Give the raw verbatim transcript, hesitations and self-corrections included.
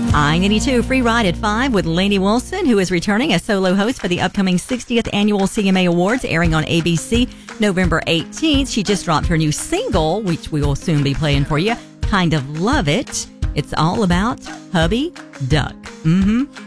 I ninety-two Free Ride at five with Lainey Wilson, who is returning as solo host for the upcoming sixtieth Annual C M A Awards, airing on A B C November eighteenth. She just dropped her new single, which we will soon be playing for you, Kind of Love It. It's all about Hubby Duck. Mm-hmm.